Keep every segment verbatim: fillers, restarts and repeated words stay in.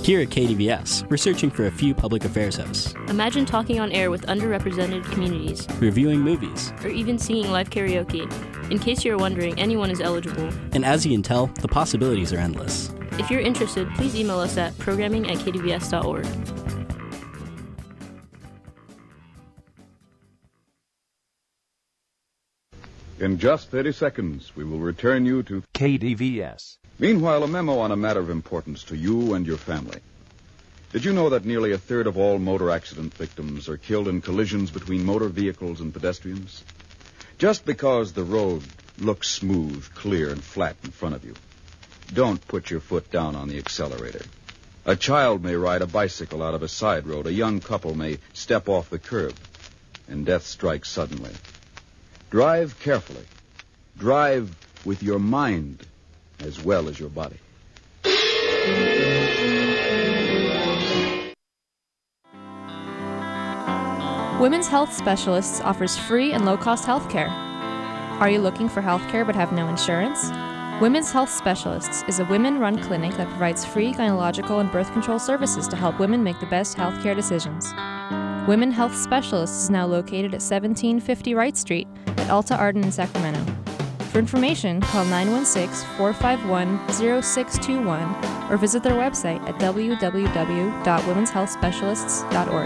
Here at K D V S, we're searching for a few public affairs hosts. Imagine talking on air with underrepresented communities, reviewing movies, or even singing live karaoke. In case you're wondering, anyone is eligible. And as you can tell, the possibilities are endless. If you're interested, please email us at programming at k d v s dot org. In just thirty seconds, we will return you to K D V S. Meanwhile, a memo on a matter of importance to you and your family. Did you know that nearly a third of all motor accident victims are killed in collisions between motor vehicles and pedestrians? Just because the road looks smooth, clear, and flat in front of you, don't put your foot down on the accelerator. A child may ride a bicycle out of a side road. A young couple may step off the curb, and death strikes suddenly. Drive carefully. Drive with your mind as well as your body. Women's Health Specialists offers free and low-cost health care. Are you looking for health care but have no insurance? Women's Health Specialists is a women-run clinic that provides free gynecological and birth control services to help women make the best health care decisions. Women Health Specialists is now located at seventeen fifty Wright Street at Alta Arden in Sacramento. For information, call nine one six, four five one, zero six two one or visit their website at w w w dot women's health specialists dot org.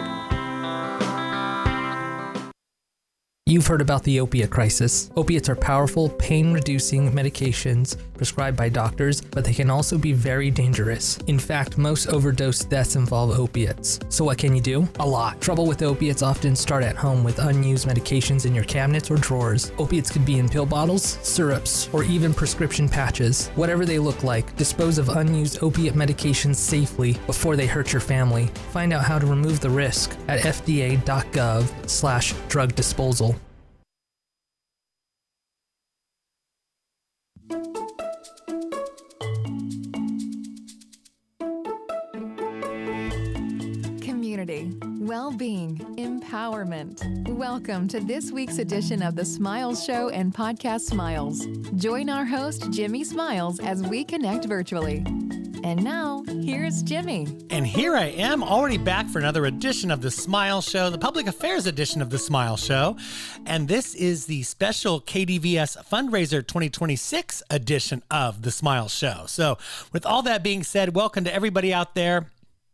You've heard about the opiate crisis. Opiates are powerful, pain-reducing medications prescribed by doctors, but they can also be very dangerous. In fact, most overdose deaths involve opiates. So what can you do? A lot. Trouble with opiates often start at home with unused medications in your cabinets or drawers. Opiates could be in pill bottles, syrups, or even prescription patches. Whatever they look like, dispose of unused opiate medications safely before they hurt your family. Find out how to remove the risk at f d a dot gov slash drug disposal. Well-being, empowerment. Welcome to this week's edition of The Smiles Show and Podcast Smiles. Join our host, Jimmy Smiles, as we connect virtually. And now, here's Jimmy. And here I am, already back for another edition of The Smile Show, the public affairs edition of The Smile Show. And this is the special K D V S Fundraiser twenty twenty-six edition of The Smile Show. So with all that being said, welcome to everybody out there.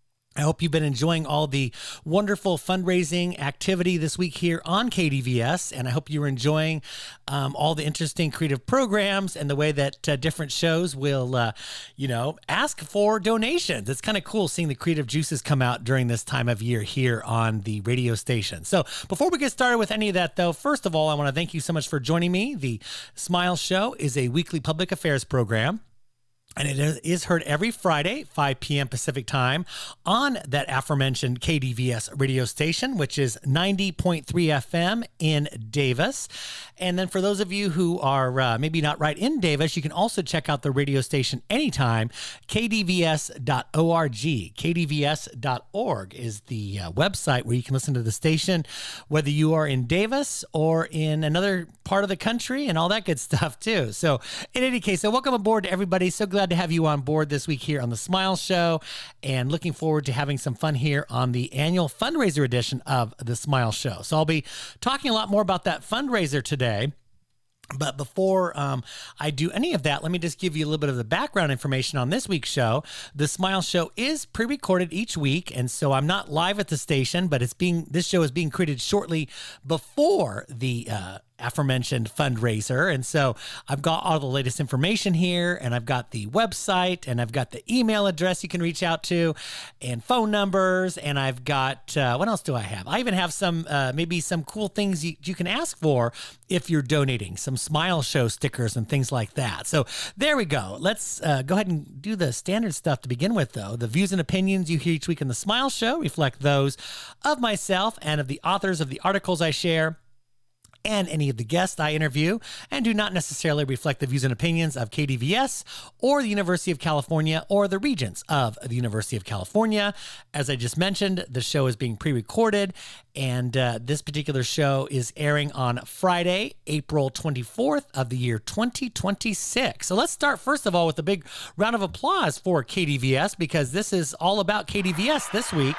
I hope you've been enjoying all the wonderful fundraising activity this week here on K D V S, and I hope you're enjoying um, all the interesting creative programs and the way that uh, different shows will, uh, you know, ask for donations. It's kind of cool seeing the creative juices come out during this time of year here on the radio station. So before we get started with any of that, though, first of all, I want to thank you so much for joining me. The Smile Show is a weekly public affairs program, and it is heard every Friday, five p.m. Pacific time, on that aforementioned K D V S radio station, which is ninety point three F M in Davis. And then for those of you who are uh, maybe not right in Davis, you can also check out the radio station anytime. k d v s dot org. k d v s dot org is the uh, website where you can listen to the station, whether you are in Davis or in another part of the country and all that good stuff, too. So in any case, so welcome aboard to everybody. So glad to have you on board this week here on The Smile Show, and looking forward to having some fun here on the annual fundraiser edition of The Smile Show. So I'll be talking a lot more about that fundraiser today. But before um, I do any of that, let me just give you a little bit of the background information on this week's show. The Smile Show is pre-recorded each week, and so I'm not live at the station, but it's being this show is being created shortly before the uh, aforementioned fundraiser. And so I've got all the latest information here, and I've got the website, and I've got the email address you can reach out to, and phone numbers, and I've got, uh, what else do I have? I even have some, uh, maybe some cool things you, you can ask for if you're donating, some Smile Show stickers and things like that. So there we go. Let's uh, go ahead and do the standard stuff to begin with, though. The views and opinions you hear each week in the Smile Show reflect those of myself and of the authors of the articles I share. and any of the guests I interview, and do not necessarily reflect the views and opinions of K D V S or the University of California or the Regents of the University of California. As I just mentioned, the show is being pre-recorded, and uh, this particular show is airing on Friday, April twenty-fourth of the year twenty twenty-six. So let's start first of all with a big round of applause for K D V S, because this is all about K D V S this week.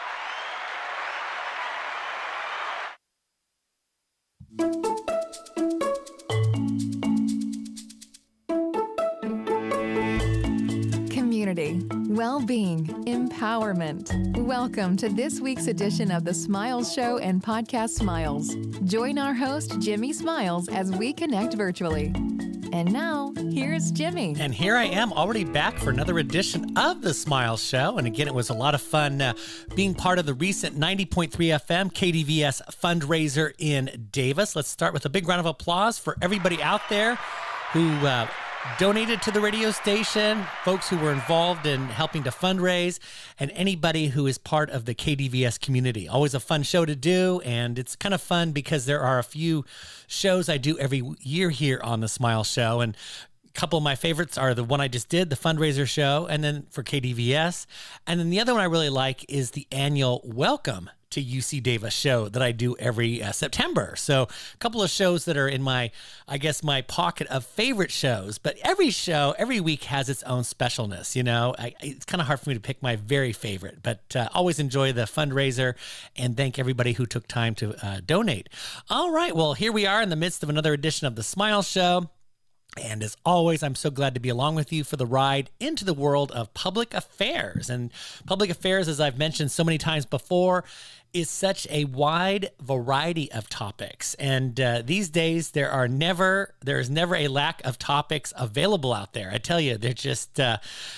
Community, well-being, empowerment. Welcome to this week's edition of the Smiles Show and Podcast Smiles. Join our host, Jimmy Smiles, as we connect virtually. And now, here's Jimmy. And here I am, already back for another edition of the Smiles Show. And again, it was a lot of fun uh, being part of the recent ninety point three F M K D V S fundraiser in Davis. Let's start with a big round of applause for everybody out there who uh, donated to the radio station, folks who were involved in helping to fundraise, and anybody who is part of the K D V S community. Always a fun show to do, and it's kind of fun because there are a few shows I do every year here on the Smile Show, and a couple of my favorites are the one I just did, the fundraiser show, and then for K D V S, and then the other one I really like is the annual Welcome to U C Davis show that I do every uh, September. So a couple of shows that are in my, I guess, my pocket of favorite shows, but every show, every week has its own specialness, you know. I, it's kind of hard for me to pick my very favorite, but uh, always enjoy the fundraiser and thank everybody who took time to uh, donate. All right, well, here we are in the midst of another edition of the Smile Show. And as always, I'm so glad to be along with you for the ride into the world of public affairs. And public affairs, as I've mentioned so many times before, is such a wide variety of topics. And uh, these days, there are never, there is never a lack of topics available out there. I tell you, they're just... Uh,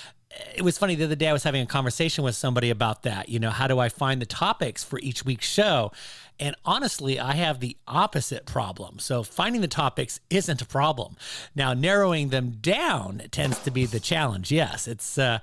It was funny, the other day I was having a conversation with somebody about that. You know, how do I find the topics for each week's show? And honestly, I have the opposite problem. So finding the topics isn't a problem. Now, narrowing them down tends to be the challenge. Yes, it's uh,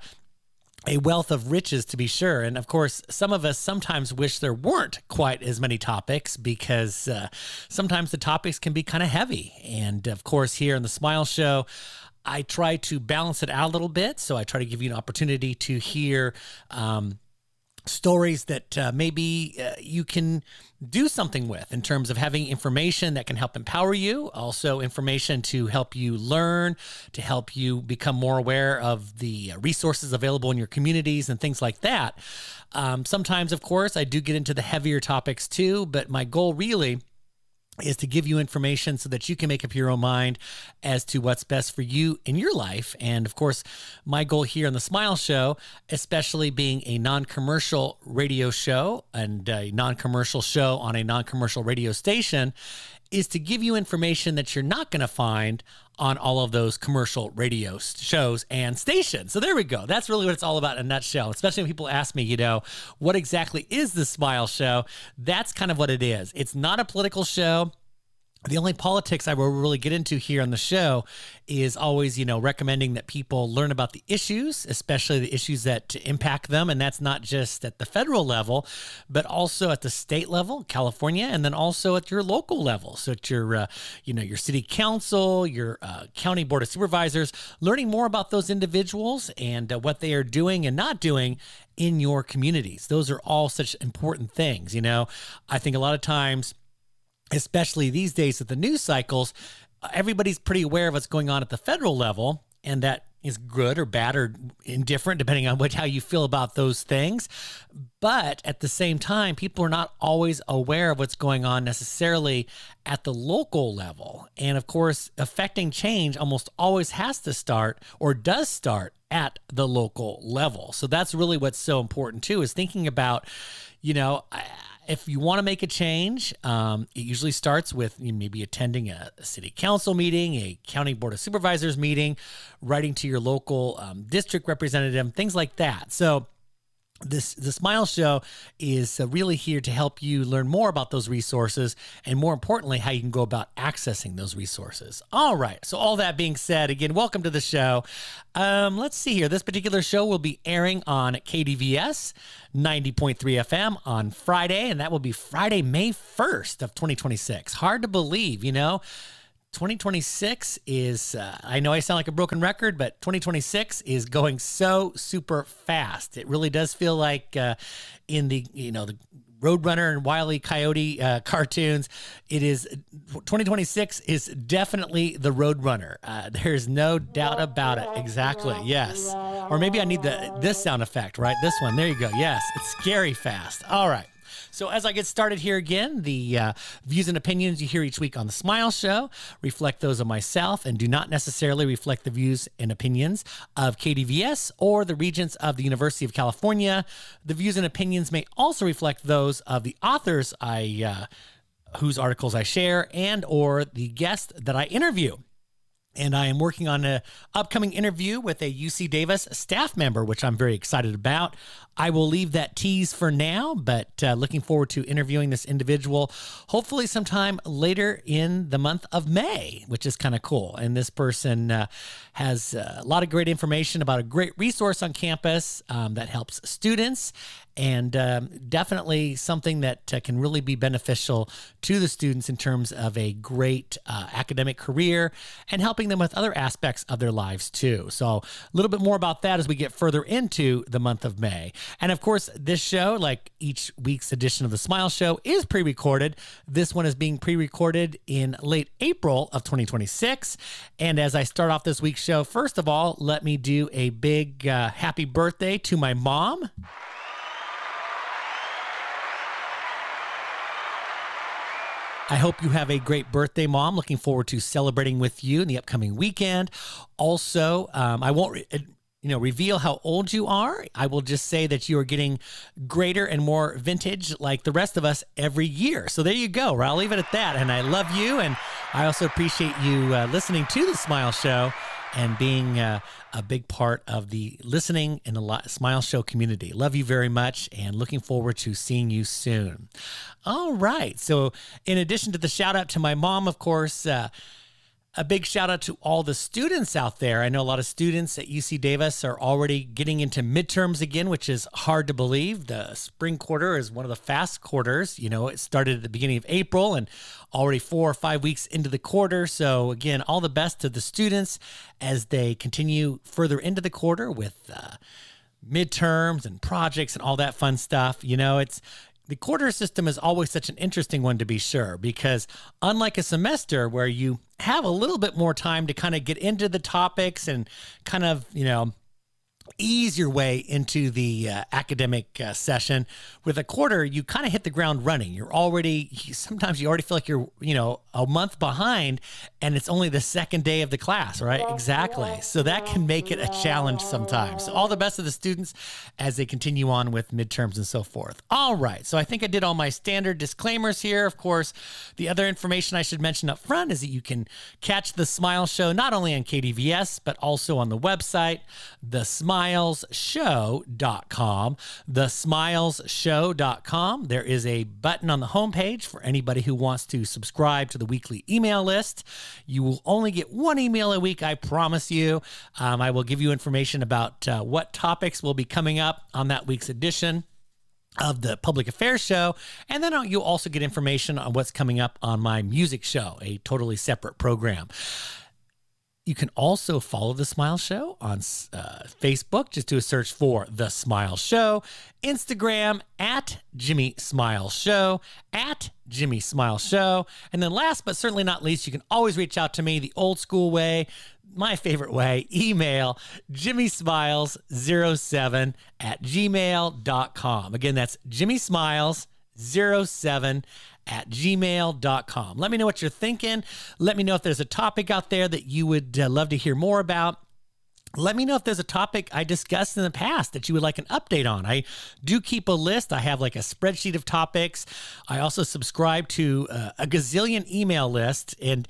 a wealth of riches, to be sure. And of course, some of us sometimes wish there weren't quite as many topics, because uh, sometimes the topics can be kind of heavy. And of course, here on the Smile Show, I try to balance it out a little bit. So I try to give you an opportunity to hear um, stories that uh, maybe uh, you can do something with in terms of having information that can help empower you. Also information to help you learn, to help you become more aware of the resources available in your communities and things like that. Um, sometimes, of course, I do get into the heavier topics too, but my goal really is to give you information so that you can make up your own mind as to what's best for you in your life. And of course, my goal here on the Smile Show, especially being a non-commercial radio show and a non-commercial show on a non-commercial radio station, is to give you information that you're not going to find on all of those commercial radio shows and stations. So there we go. That's really what it's all about in a nutshell, especially when people ask me, you know, what exactly is the Smile Show? That's kind of what it is. It's not a political show. The only politics I will really get into here on the show is always, you know, recommending that people learn about the issues, especially the issues that impact them. And that's not just at the federal level, but also at the state level, California, and then also at your local level. So at your, uh, you know, your city council, your uh, county board of supervisors, learning more about those individuals and uh, what they are doing and not doing in your communities. Those are all such important things. You know, I think a lot of times, especially these days with the news cycles, everybody's pretty aware of what's going on at the federal level, and that is good or bad or indifferent, depending on what, how you feel about those things. But at the same time, people are not always aware of what's going on necessarily at the local level. And of course, affecting change almost always has to start or does start at the local level. So that's really what's so important too, is thinking about, you know, if you want to make a change, um, it usually starts with you know, maybe attending a, a city council meeting, a county board of supervisors meeting, writing to your local um, district representative, things like that. So This the Smile Show is uh, really here to help you learn more about those resources and, more importantly, how you can go about accessing those resources. All right. So all that being said, again, welcome to the show. Um, let's see here. This particular show will be airing on K D V S ninety point three F M on Friday, and that will be Friday, May first of twenty twenty-six. Hard to believe, you know. twenty twenty-six is, uh, I know I sound like a broken record, but twenty twenty-six is going so super fast. It really does feel like uh, in the, you know, the Roadrunner and Wile E. Coyote uh, cartoons, it is, twenty twenty-six is definitely the Roadrunner. Uh, there's no doubt about it. Exactly. Yes. Or maybe I need the this sound effect, right? This one. There you go. Yes. It's scary fast. All right. So as I get started here again, the uh, views and opinions you hear each week on The Smile Show reflect those of myself and do not necessarily reflect the views and opinions of K D V S or the Regents of the University of California. The views and opinions may also reflect those of the authors I uh, whose articles I share and or the guest that I interview. And I am working on an upcoming interview with a U C Davis staff member, which I'm very excited about. I will leave that tease for now, but uh, looking forward to interviewing this individual, hopefully sometime later in the month of May, which is kind of cool. And this person uh, has uh, a lot of great information about a great resource on campus um, that helps students, and um, definitely something that uh, can really be beneficial to the students in terms of a great uh, academic career and helping them with other aspects of their lives too. So a little bit more about that as we get further into the month of May. And of course, this show, like each week's edition of The Smile Show, is pre-recorded. This one is being pre-recorded in late April of twenty twenty-six. And as I start off this week's show, first of all, let me do a big uh, happy birthday to my mom. I hope you have a great birthday, Mom. Looking forward to celebrating with you in the upcoming weekend. Also, um, I won't, re- you know, reveal how old you are. I will just say that you are getting greater and more vintage like the rest of us every year. So there you go. I'll leave it at that. And I love you. And I also appreciate you uh, listening to The Smile Show and being uh, a big part of the listening in the Smile Show community. Love you very much and looking forward to seeing you soon. All right. So in addition to the shout out to my mom, of course, uh, a big shout out to all the students out there. I know a lot of students at U C Davis are already getting into midterms again, which is hard to believe. The spring quarter is one of the fast quarters. You know, it started at the beginning of April and already four or five weeks into the quarter. So again, all the best to the students as they continue further into the quarter with uh, midterms and projects and all that fun stuff. You know, it's the quarter system is always such an interesting one, to be sure, because unlike a semester where you have a little bit more time to kind of get into the topics and kind of, you know, ease your way into the uh, academic uh, session, with a quarter, you kind of hit the ground running. You're already, sometimes you already feel like you're, you know, a month behind and it's only the second day of the class, right? Exactly. So that can make it a challenge sometimes. So all the best of the students as they continue on with midterms and so forth. All right. So I think I did all my standard disclaimers here. Of course, the other information I should mention up front is that you can catch The Smile Show not only on K D V S, but also on the website, the smiles show dot com. the smiles show dot com. There is a button on the homepage for anybody who wants to subscribe to the weekly email list. You will only get one email a week, I promise you. Um, I will give you information about uh, what topics will be coming up on that week's edition of the Public Affairs Show. And then you'll also get information on what's coming up on my music show, a totally separate program. You can also follow The Smile Show on uh, Facebook. Just do a search for The Smile Show. Instagram at Jimmy Smile Show, at Jimmy Smile Show. And then last but certainly not least, you can always reach out to me the old school way, my favorite way, email jimmy smiles zero seven at gmail dot com. Again, that's jimmy smiles zero seven at gmail dot com. Let me know what you're thinking. Let me know if there's a topic out there that you would uh, love to hear more about. Let me know if there's a topic I discussed in the past that you would like an update on. I do keep a list. I have like a spreadsheet of topics. I also subscribe to uh, a gazillion email list. And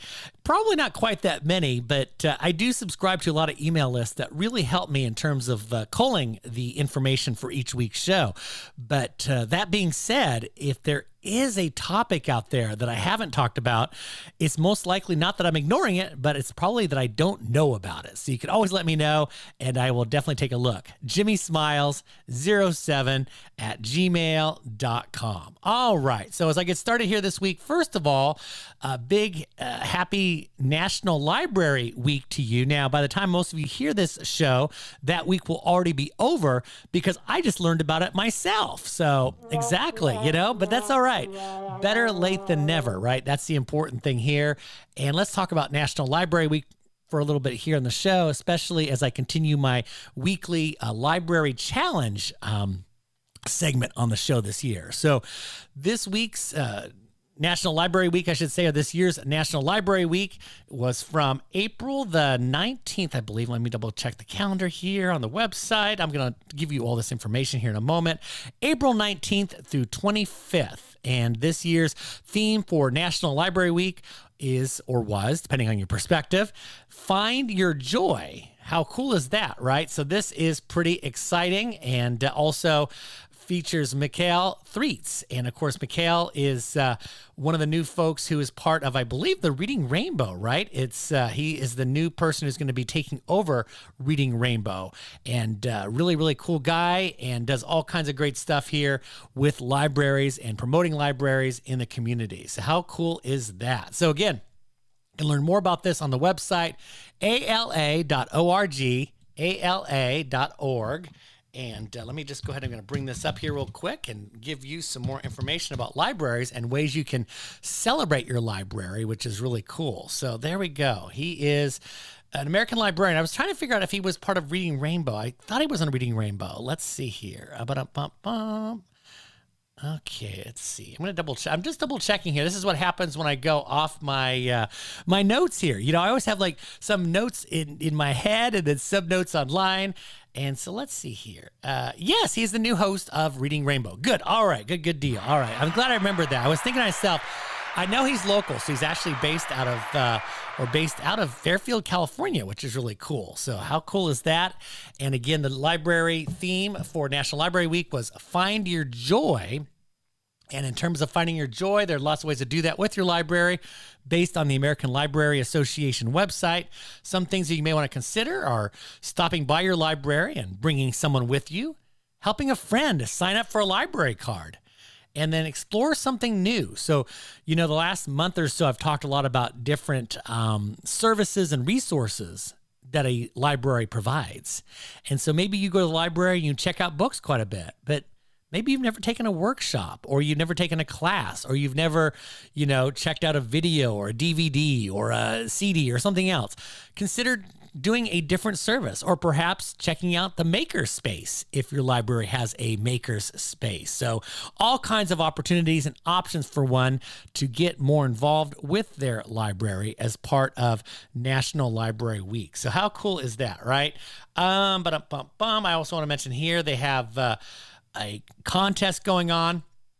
Probably not quite that many, but uh, I do subscribe to a lot of email lists that really help me in terms of uh, culling the information for each week's show. But uh, that being said, if there is a topic out there that I haven't talked about, it's most likely not that I'm ignoring it, but it's probably that I don't know about it. So you can always let me know, and I will definitely take a look. Jimmy Smiles zero seven at gmail dot com. All right. So as I get started here this week, first of all, a big uh, happy National Library Week to you. Now, by the time most of you hear this show, that week will already be over because I just learned about it myself. So exactly, you know, but that's all right. Better late than never, right? That's the important thing here. And let's talk about National Library Week for a little bit here on the show, especially as I continue my weekly uh, library challenge um, segment on the show this year. So this week's uh, National Library Week, I should say, or this year's National Library Week was from April the nineteenth, I believe. Let me double check the calendar here on the website. I'm going to give you all this information here in a moment. April nineteenth through twenty-fifth. And this year's theme for National Library Week is, or was, depending on your perspective, Find Your Joy. How cool is that, right? So this is pretty exciting, and uh, also features Mikhail Threets. And of course, Mikhail is uh, one of the new folks who is part of, I believe, the Reading Rainbow, right? It's uh, he is the new person who's going to be taking over Reading Rainbow, and uh, really, really cool guy, and does all kinds of great stuff here with libraries and promoting libraries in the community. So how cool is that? So again, you can learn more about this on the website, A L A dot org, A L A dot org. And uh, let me just go ahead. I'm going to bring this up here real quick and give you some more information about libraries and ways you can celebrate your library, which is really cool. So there we go. He is an American librarian. I was trying to figure out if he was part of Reading Rainbow. I thought he was on Reading Rainbow. Let's see here. Okay, let's see. I'm going to double check. I'm just double checking here. This is what happens when I go off my uh, my notes here. You know, I always have like some notes in, in my head and then some notes online. And so let's see here. Uh, yes, he's the new host of Reading Rainbow. Good. All right. Good, good deal. All right. I'm glad I remembered that. I was thinking to myself, I know he's local, so he's actually based out of, uh, or based out of Fairfield, California, which is really cool. So how cool is that? And again, the library theme for National Library Week was Find Your Joy. And in terms of finding your joy, there are lots of ways to do that with your library based on the American Library Association website. Some things that you may want to consider are stopping by your library and bringing someone with you, helping a friend to sign up for a library card, and then explore something new. So, you know, the last month or so, I've talked a lot about different um, services and resources that a library provides. And so maybe you go to the library and you check out books quite a bit, but maybe you've never taken a workshop, or you've never taken a class, or you've never, you know, checked out a video or a D V D or a C D or something else. Consider doing a different service, or perhaps checking out the maker space if your library has a maker's space. So all kinds of opportunities and options for one to get more involved with their library as part of National Library Week. So how cool is that, right? Um, but bum, bum. I also want to mention here they have uh, a contest going on,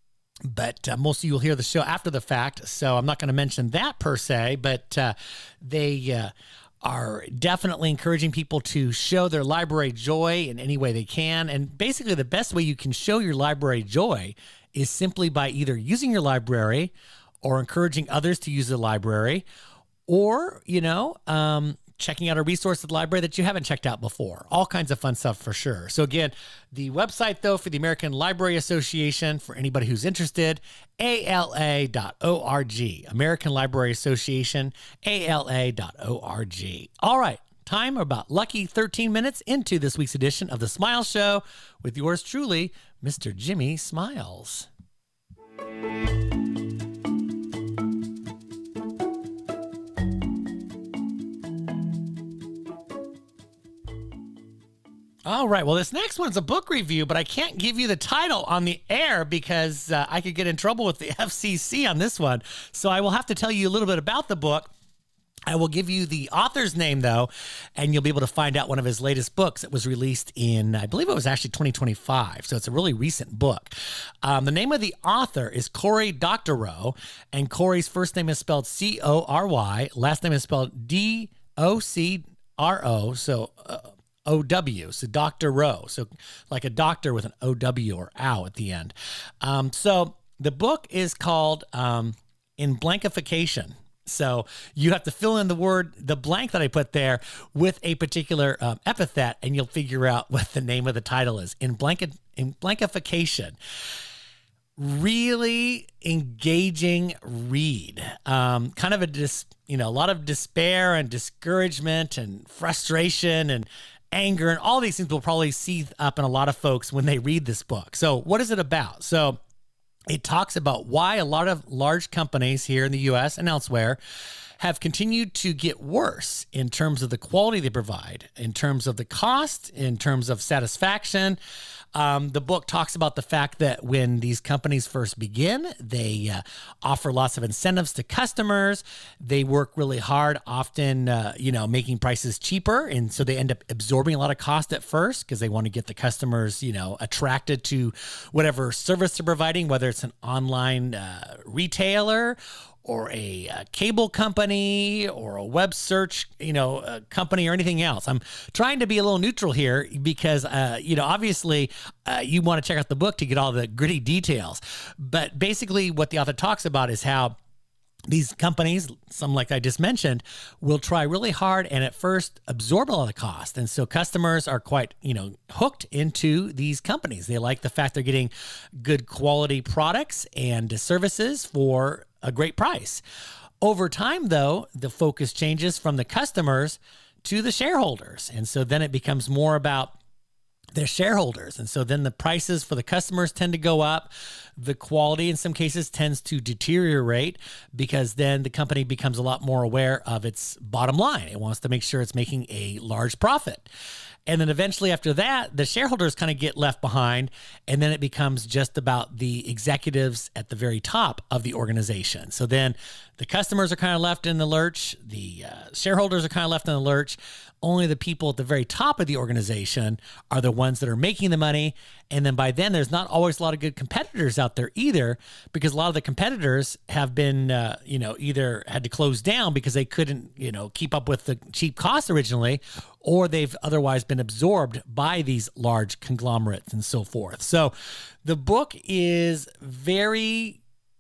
but uh, most of you will hear the show after the fact, so I'm not going to mention that per se, but uh, they uh, are definitely encouraging people to show their library joy in any way they can. And basically the best way you can show your library joy is simply by either using your library or encouraging others to use the library, or, you know, um, checking out a resource at the library that you haven't checked out before. All kinds of fun stuff for sure. So again, the website, though, for the American Library Association, for anybody who's interested, A L A dot org. American Library Association, A L A dot org. All right, time about lucky thirteen minutes into this week's edition of The Smile Show with yours truly, Mister Jimmy Smiles. All right. Well, this next one's a book review, but I can't give you the title on the air because uh, I could get in trouble with the F C C on this one. So I will have to tell you a little bit about the book. I will give you the author's name, though, and you'll be able to find out one of his latest books that was released in, I believe it was actually twenty twenty-five, so it's a really recent book. Um, the name of the author is Cory Doctorow, and Cory's first name is spelled C O R Y, last name is spelled D O C R O, so uh, O W, so Doctorow, so like a doctor with an O W or ow at the end. Um, so the book is called um, In Blankification. So you have to fill in the word, the blank that I put there with a particular um, epithet, and you'll figure out what the name of the title is. In blanket, in Blankification. Really engaging read. Um, kind of a dis, you know, a lot of despair and discouragement and frustration and anger and all these things will probably seethe up in a lot of folks when they read this book. So what is it about? So it talks about why a lot of large companies here in the U S and elsewhere have continued to get worse in terms of the quality they provide, in terms of the cost, in terms of satisfaction. Um, the book talks about the fact that when these companies first begin, they uh, offer lots of incentives to customers. They work really hard, often, uh, you know, making prices cheaper. And so they end up absorbing a lot of cost at first because they want to get the customers, you know, attracted to whatever service they're providing, whether it's an online uh, retailer or a, a cable company or a web search, you know, a company or anything else. I'm trying to be a little neutral here because, uh, you know, obviously uh, you want to check out the book to get all the gritty details. But basically what the author talks about is how these companies, some like I just mentioned, will try really hard and at first absorb a lot of cost. And so customers are quite, you know, hooked into these companies. They like the fact they're getting good quality products and services for a great price. Over time, though, the focus changes from the customers to the shareholders. And so then it becomes more about their shareholders. And so then the prices for the customers tend to go up. The quality in some cases tends to deteriorate because then the company becomes a lot more aware of its bottom line. It wants to make sure it's making a large profit. And then eventually after that, the shareholders kind of get left behind. And then it becomes just about the executives at the very top of the organization. So then the customers are kind of left in the lurch. The uh, shareholders are kind of left in the lurch. Only the people at the very top of the organization are the ones that are making the money. And then by then, there's not always a lot of good competitors out there either, because a lot of the competitors have been, uh, you know, either had to close down because they couldn't, you know, keep up with the cheap costs originally, or they've otherwise been absorbed by these large conglomerates and so forth. So the book is very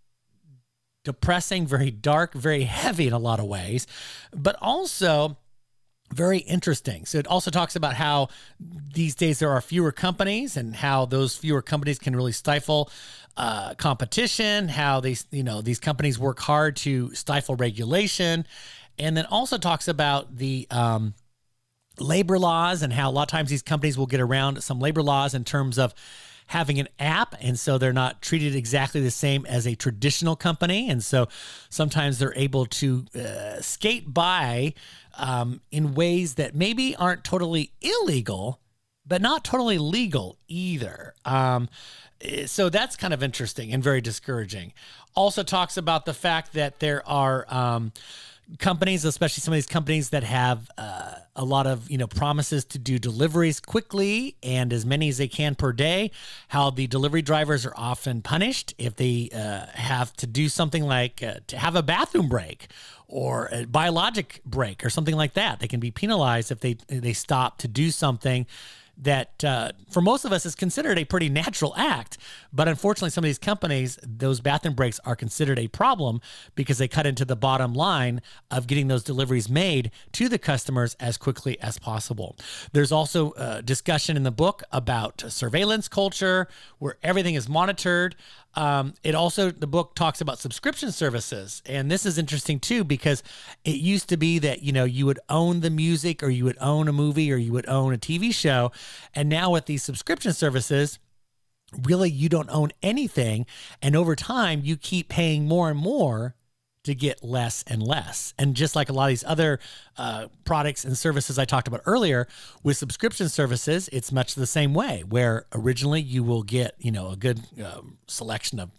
depressing, very dark, very heavy in a lot of ways, but also very interesting. So it also talks about how these days there are fewer companies and how those fewer companies can really stifle uh, competition, how these, you know, these companies work hard to stifle regulation. And then also talks about the um, labor laws and how a lot of times these companies will get around some labor laws in terms of having an app, and so they're not treated exactly the same as a traditional company. And so sometimes they're able to uh, skate by um, in ways that maybe aren't totally illegal, but not totally legal either. Um, so that's kind of interesting and very discouraging. Also talks about the fact that there are um, companies, especially some of these companies that have uh, a lot of, you know, promises to do deliveries quickly and as many as they can per day, how the delivery drivers are often punished if they uh, have to do something like uh, to have a bathroom break or a biologic break or something like that. They can be penalized if they they stop to do something that uh, for most of us is considered a pretty natural act. But unfortunately, some of these companies, those bathroom breaks are considered a problem because they cut into the bottom line of getting those deliveries made to the customers as quickly as possible. There's also a discussion in the book about surveillance culture where everything is monitored. Um, it also, the book talks about subscription services. And this is interesting too, because it used to be that, you know, you would own the music or you would own a movie or you would own a T V show. And now with these subscription services, really you don't own anything. And over time, you keep paying more and more to get less and less. And just like a lot of these other uh, products and services I talked about earlier, with subscription services, it's much the same way, where originally you will get, you know, a good um, selection of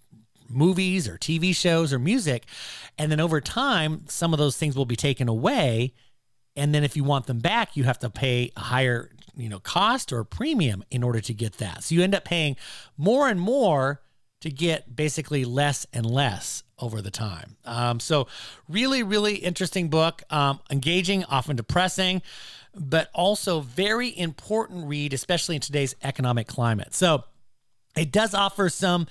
movies or T V shows or music. And then over time, some of those things will be taken away. And then if you want them back, you have to pay a higher, you know, cost or premium in order to get that. So you end up paying more and more to get basically less and less over the time. Um, so really, really interesting book, um, engaging, often depressing, but also very important read, especially in today's economic climate. So it does offer some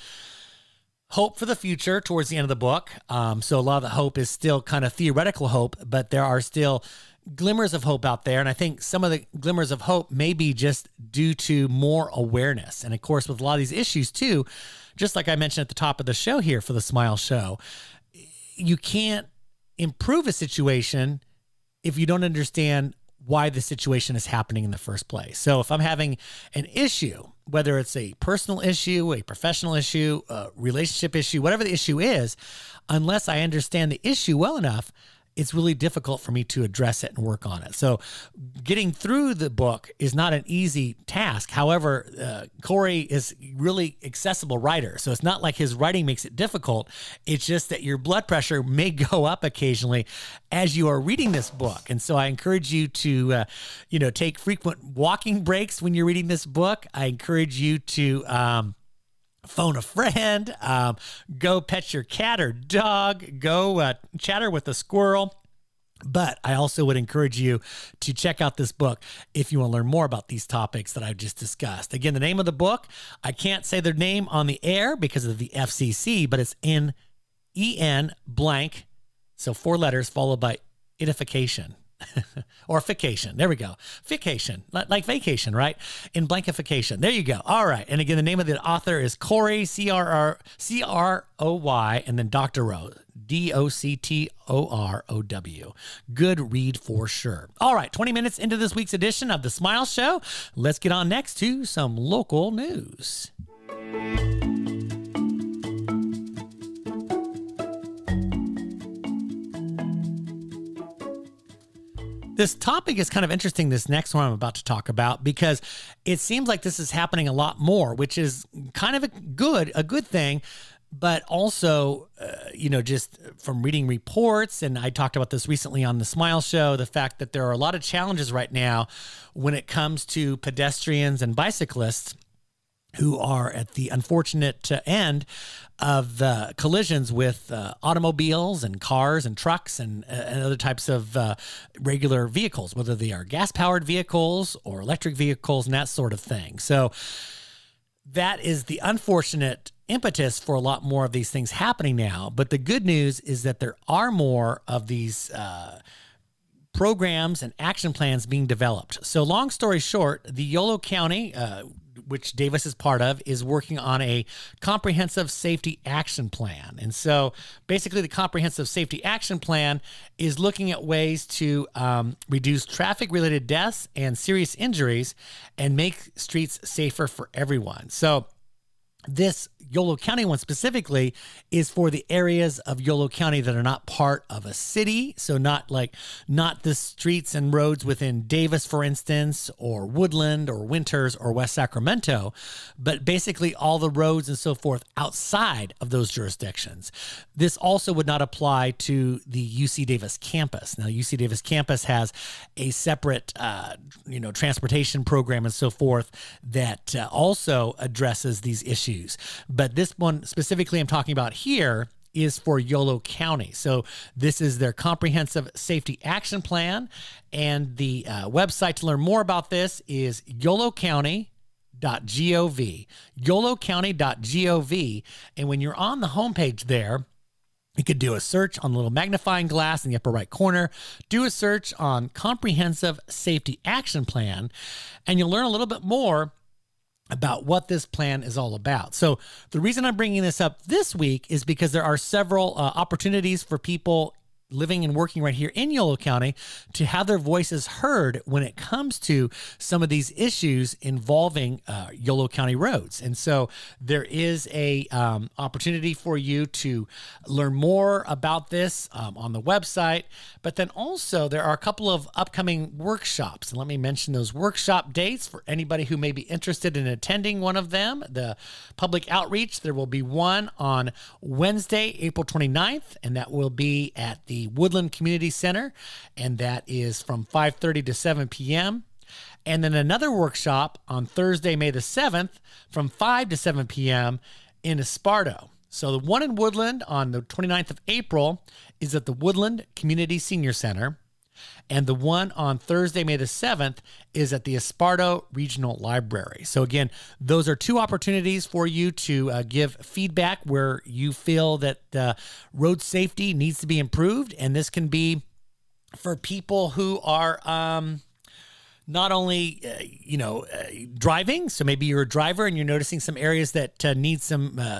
hope for the future towards the end of the book. Um, so a lot of the hope is still kind of theoretical hope, but there are still glimmers of hope out there. And I think some of the glimmers of hope may be just due to more awareness. And of course, with a lot of these issues too, just like I mentioned at the top of the show here for the Smile Show, you can't improve a situation if you don't understand why the situation is happening in the first place. So if I'm having an issue, whether it's a personal issue, a professional issue, a relationship issue, whatever the issue is, unless I understand the issue well enough, it's really difficult for me to address it and work on it. So getting through the book is not an easy task. However, uh, Corey is really accessible writer. So it's not like his writing makes it difficult. It's just that your blood pressure may go up occasionally as you are reading this book. And so I encourage you to, uh, you know, take frequent walking breaks when you're reading this book. I encourage you to, um, phone a friend, um, go pet your cat or dog, go uh, chatter with a squirrel. But I also would encourage you to check out this book if you want to learn more about these topics that I've just discussed. Again, the name of the book, I can't say their name on the air because of the F C C, but it's in E N blank, so four letters followed by edification. Or fication. There we go. Fication, like vacation, right? In blankification. There you go. All right. And again, the name of the author is Corey, C R R C R O Y, and then Doctor O, D O C T O R O W. Good read for sure. All right. twenty minutes into this week's edition of The Smile Show. Let's get on next to some local news. This topic is kind of interesting, this next one I'm about to talk about, because it seems like this is happening a lot more, which is kind of a good, a good thing, but also, uh, you know, just from reading reports, and I talked about this recently on the Smile Show, the fact that there are a lot of challenges right now when it comes to pedestrians and bicyclists who are at the unfortunate uh, end of uh, collisions with uh, automobiles and cars and trucks and, uh, and other types of uh, regular vehicles, whether they are gas-powered vehicles or electric vehicles and that sort of thing. So that is the unfortunate impetus for a lot more of these things happening now. But the good news is that there are more of these uh, programs and action plans being developed. So long story short, the Yolo County, uh, which Davis is part of, is working on a comprehensive safety action plan. And so basically the comprehensive safety action plan is looking at ways to um, reduce traffic-related deaths and serious injuries and make streets safer for everyone. So this Yolo County one specifically is for the areas of Yolo County that are not part of a city. So not like, not the streets and roads within Davis, for instance, or Woodland or Winters or West Sacramento, but basically all the roads and so forth outside of those jurisdictions. This also would not apply to the U C Davis campus. Now, U C Davis campus has a separate, uh, you know, transportation program and so forth that uh, also addresses these issues. But this one specifically I'm talking about here is for Yolo County. So this is their comprehensive safety action plan. And the uh, website to learn more about this is yolo county dot gov. yolo county dot gov. And when you're on the homepage there, you could do a search on the little magnifying glass in the upper right corner, do a search on comprehensive safety action plan, and you'll learn a little bit more about what this plan is all about. So the reason I'm bringing this up this week is because there are several uh, opportunities for people living and working right here in Yolo County to have their voices heard when it comes to some of these issues involving uh, Yolo County roads. And so there is a um, opportunity for you to learn more about this um, on the website, but then also there are a couple of upcoming workshops. And let me mention those workshop dates for anybody who may be interested in attending one of them. The public outreach, there will be one on Wednesday, April twenty-ninth, and that will be at the Woodland Community Center, and that is from five thirty to seven p.m. And then another workshop on Thursday, May the seventh, from five to seven p.m. in Esparto. So the one in Woodland on the twenty-ninth of April is at the Woodland Community Senior Center. And the one on Thursday, May the seventh, is at the Esparto Regional Library. So again, those are two opportunities for you to uh, give feedback where you feel that uh, road safety needs to be improved. And this can be for people who are um, not only, uh, you know, uh, driving. So maybe you're a driver and you're noticing some areas that uh, need some uh,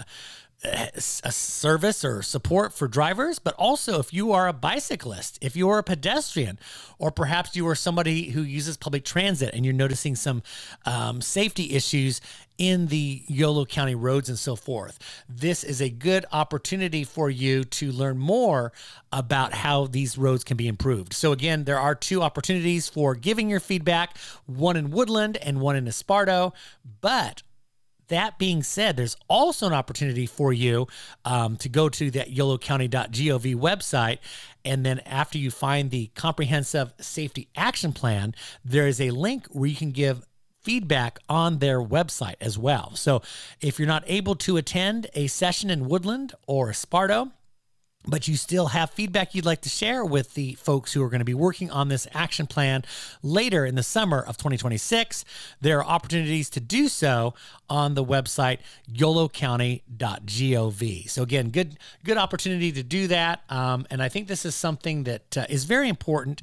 a service or support for drivers, but also if you are a bicyclist, if you are a pedestrian, or perhaps you are somebody who uses public transit and you're noticing some um, safety issues in the Yolo County roads and so forth. This is a good opportunity for you to learn more about how these roads can be improved. So again, there are two opportunities for giving your feedback, one in Woodland and one in Esparto, but that being said, there's also an opportunity for you um, to go to that yolo county dot gov website. And then after you find the comprehensive safety action plan, there is a link where you can give feedback on their website as well. So if you're not able to attend a session in Woodland or Esparto, but you still have feedback you'd like to share with the folks who are going to be working on this action plan later in the summer of twenty twenty-six, there are opportunities to do so on the website yolo county dot gov. So again, good good opportunity to do that. Um, and I think this is something that uh, is very important.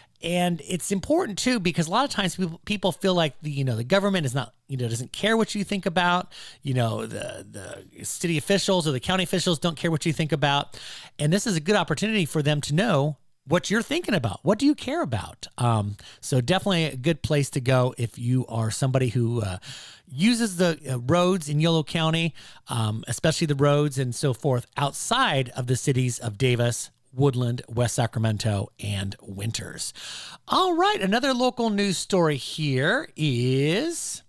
And it's important too, because a lot of times people, people feel like the, you know, the government is not, you know, doesn't care what you think about, you know, the, the city officials or the county officials don't care what you think about. And this is a good opportunity for them to know what you're thinking about. What do you care about? Um, so definitely a good place to go if you are somebody who uh, uses the uh, roads in Yolo County, um, especially the roads and so forth outside of the cities of Davis, Woodland, West Sacramento, and Winters. All right, another local news story here is,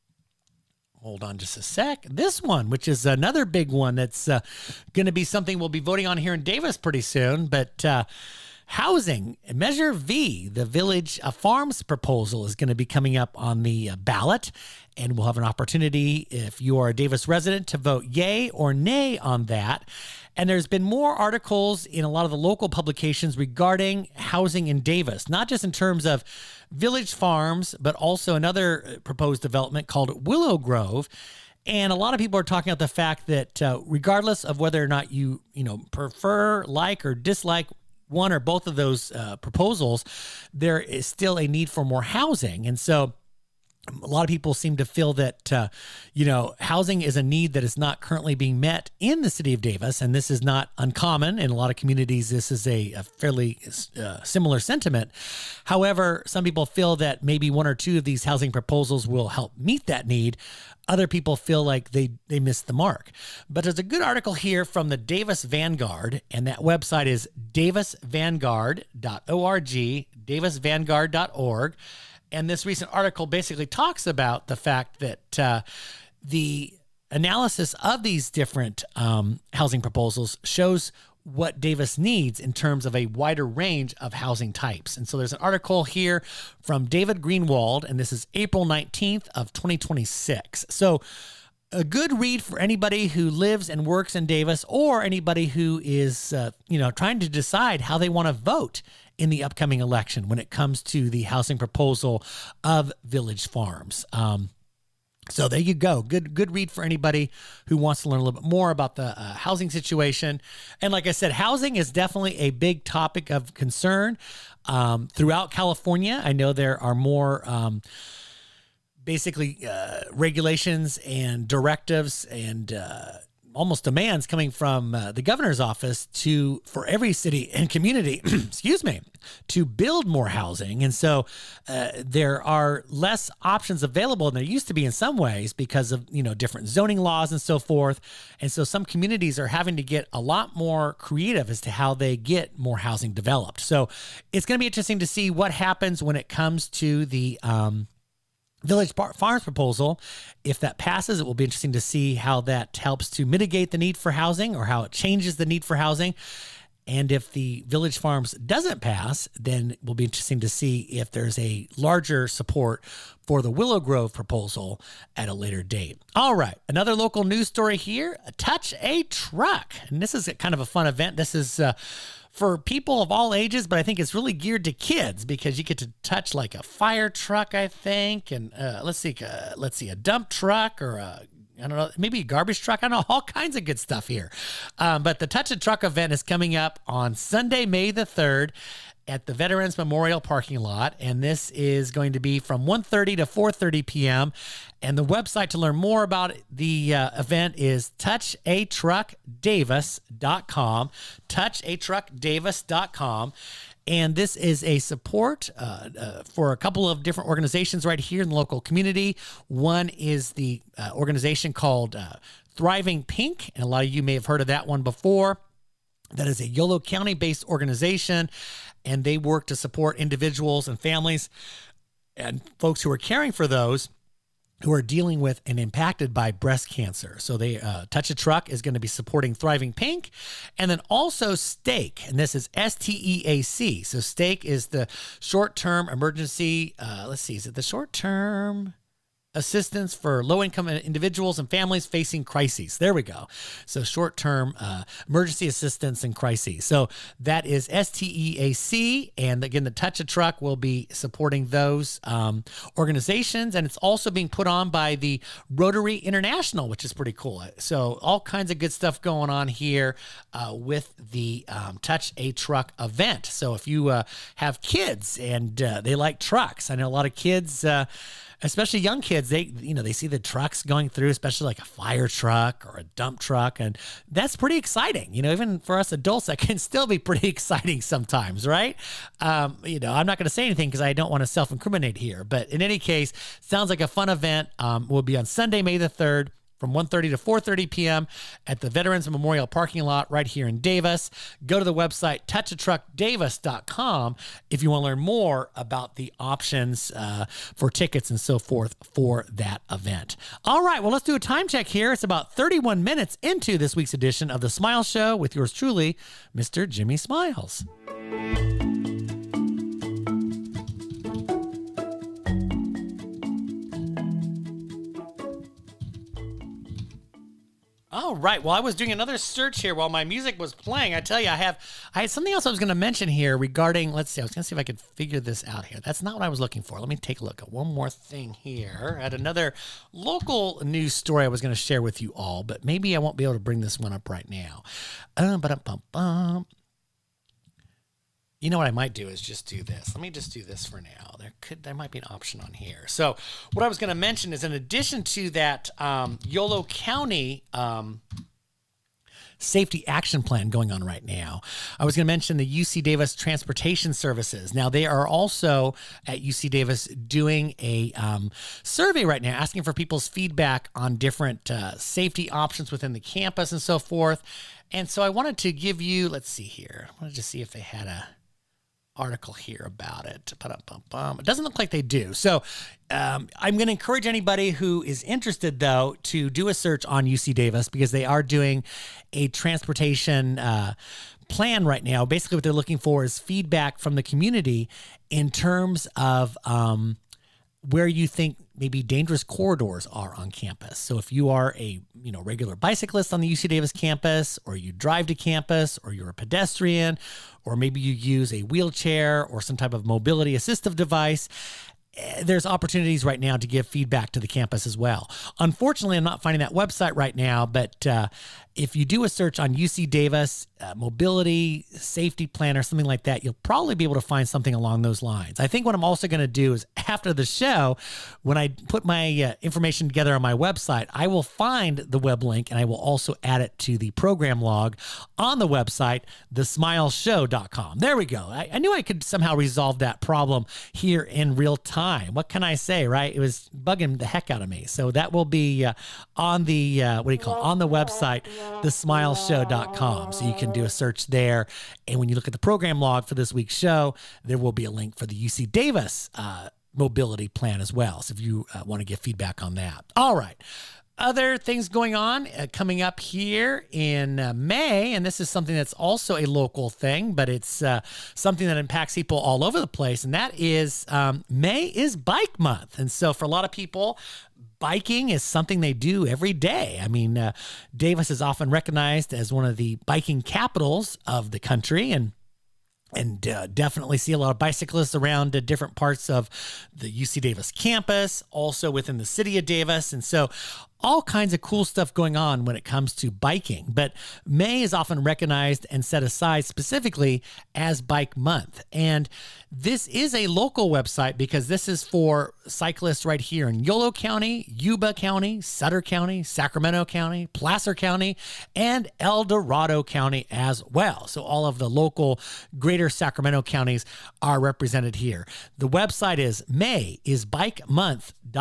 hold on just a sec, this one, which is another big one that's uh, going to be something we'll be voting on here in Davis pretty soon, but uh, housing, Measure V, the Village uh, Farms proposal is going to be coming up on the uh, ballot, and we'll have an opportunity, if you are a Davis resident, to vote yay or nay on that. And there's been more articles in a lot of the local publications regarding housing in Davis, not just in terms of Village Farms, but also another proposed development called Willow Grove. And a lot of people are talking about the fact that uh, regardless of whether or not you, you know, prefer, like, or dislike one or both of those uh, proposals, there is still a need for more housing. And so a lot of people seem to feel that, uh, you know, housing is a need that is not currently being met in the city of Davis. And this is not uncommon. In a lot of communities, this is a, a fairly uh, similar sentiment. However, some people feel that maybe one or two of these housing proposals will help meet that need. Other people feel like they, they missed the mark. But there's a good article here from the Davis Vanguard, and that website is davis vanguard dot org, davis vanguard dot org. And this recent article basically talks about the fact that uh, the analysis of these different um, housing proposals shows what Davis needs in terms of a wider range of housing types. And so there's an article here from David Greenwald, and this is April nineteenth of twenty twenty-six. So a good read for anybody who lives and works in Davis, or anybody who is, uh, you know, trying to decide how they want to vote in the upcoming election when it comes to the housing proposal of Village Farms. Um, so there you go. Good, good read for anybody who wants to learn a little bit more about the uh, housing situation. And like I said, housing is definitely a big topic of concern um, throughout California. I know there are more um, basically uh, regulations and directives and uh, almost demands coming from uh, the governor's office to for every city and community, excuse me, to build more housing. And so uh, there are less options available than there used to be in some ways because of, you know, different zoning laws and so forth. And so some communities are having to get a lot more creative as to how they get more housing developed. So it's going to be interesting to see what happens when it comes to the um, Village Farms proposal. If that passes, it will be interesting to see how that helps to mitigate the need for housing or how it changes the need for housing. And if the Village Farms doesn't pass, then it will be interesting to see if there's a larger support for the Willow Grove proposal at a later date. All right, another local news story here, Touch a Truck. And this is kind of a fun event. This is uh, for people of all ages, but I think it's really geared to kids because you get to touch like a fire truck, I think, and uh, let's see, uh, let's see, a dump truck or a I don't know, maybe a garbage truck. I don't know, all kinds of good stuff here. Um, but the Touch a Truck event is coming up on Sunday, May the third at the Veterans Memorial parking lot. And this is going to be from one thirty to four thirty p.m. And the website to learn more about the uh, event is touch a truck davis dot com, touch a truck davis dot com. And this is a support uh, uh, for a couple of different organizations right here in the local community. One is the uh, organization called uh, Thriving Pink, and a lot of you may have heard of that one before. That is a Yolo County-based organization, and they work to support individuals and families and folks who are caring for those who are dealing with and impacted by breast cancer. So they uh, Touch a Truck is going to be supporting Thriving Pink, and then also STAKE, and this is S T E A C. So STAKE is the short-term emergency, uh, let's see, is it the short-term assistance for low-income individuals and families facing crises? There we go. So short-term uh, emergency assistance in crises. So that is S T E A C. And again, the Touch a Truck will be supporting those um, organizations. And it's also being put on by the Rotary International, which is pretty cool. So all kinds of good stuff going on here uh, with the um, Touch a Truck event. So if you uh, have kids and uh, they like trucks, I know a lot of kids, uh, especially young kids, they, you know, they see the trucks going through, especially like a fire truck or a dump truck. And that's pretty exciting. You know, even for us adults, that can still be pretty exciting sometimes, right? Um, you know, I'm not going to say anything because I don't want to self-incriminate here. But in any case, sounds like a fun event. Um, will be on Sunday, May the third. From one thirty to four thirty p.m. at the Veterans Memorial parking lot right here in Davis. Go to the website touch a truck davis dot com if you want to learn more about the options uh, for tickets and so forth for that event. All right, well, let's do a time check here. It's about thirty-one minutes into this week's edition of The Smile Show with yours truly, Mister Jimmy Smiles. All right. Well, I was doing another search here while my music was playing. I tell you, I have I had something else I was going to mention here regarding, let's see, I was going to see if I could figure this out here. That's not what I was looking for. Let me take a look at one more thing here at another local news story I was going to share with you all, but maybe I won't be able to bring this one up right now. Um, ba-dum-bum-bum. You know what I might do is just do this. Let me just do this for now. There could, there might be an option on here. So what I was going to mention is in addition to that um, Yolo County um, safety action plan going on right now, I was going to mention the U C Davis Transportation Services. Now, they are also at U C Davis doing a um, survey right now, asking for people's feedback on different uh, safety options within the campus and so forth. And so I wanted to give you, let's see here. I wanted to see if they had a article here about it. It doesn't look like they do. So um, I'm going to encourage anybody who is interested, though, to do a search on U C Davis because they are doing a transportation uh, plan right now. Basically, what they're looking for is feedback from the community in terms of um, where you think maybe dangerous corridors are on campus. So if you are a you know regular bicyclist on the U C Davis campus, or you drive to campus, or you're a pedestrian, or maybe you use a wheelchair or some type of mobility assistive device, there's opportunities right now to give feedback to the campus as well. Unfortunately, I'm not finding that website right now, but uh, if you do a search on U C Davis uh, mobility safety plan or something like that, you'll probably be able to find something along those lines. I think what I'm also going to do is after the show, when I put my uh, information together on my website, I will find the web link and I will also add it to the program log on the website, the smile show dot com. There we go. I, I knew I could somehow resolve that problem here in real time. What can I say, right? It was bugging the heck out of me. So that will be uh, on the, uh, what do you call it? On the website, the smile show dot com. So you can do a search there. And when you look at the program log for this week's show, there will be a link for the U C Davis uh, mobility plan as well. So if you uh, want to get feedback on that. All right. Other things going on uh, coming up here in uh, May, and this is something that's also a local thing, but it's uh, something that impacts people all over the place, and that is um, May is Bike Month. And so for a lot of people, biking is something they do every day. I mean, uh, Davis is often recognized as one of the biking capitals of the country, and And uh, definitely see a lot of bicyclists around uh, different parts of the U C Davis campus, also within the city of Davis. And so all kinds of cool stuff going on when it comes to biking. But May is often recognized and set aside specifically as Bike Month. And this is a local website because this is for cyclists right here in Yolo County, Yuba County, Sutter County, Sacramento County, Placer County, and El Dorado County as well. So all of the local greater Sacramento counties are represented here. The website is may is bike month dot